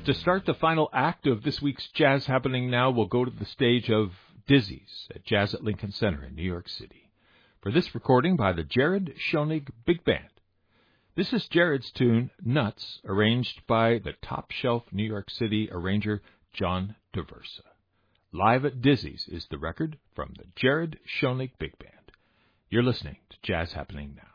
To start the final act of this week's Jazz Happening Now, we'll go to the stage of Dizzy's at Jazz at Lincoln Center in New York City for this recording by the Jared Schoenig Big Band. This is Jared's tune, Nuts, arranged by the top-shelf New York City arranger John DeVersa. Live at Dizzy's is the record from the Jared Schoenig Big Band. You're listening to Jazz Happening Now.